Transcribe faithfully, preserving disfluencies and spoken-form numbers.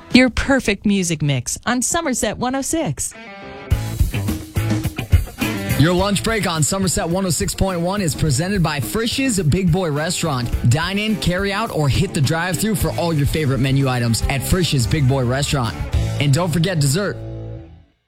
Your perfect music mix on Somerset one oh six. Your lunch break on Somerset one oh six point one is presented by Frisch's Big Boy Restaurant. Dine in, carry out, or hit the drive-thru for all your favorite menu items at Frisch's Big Boy Restaurant. And don't forget dessert.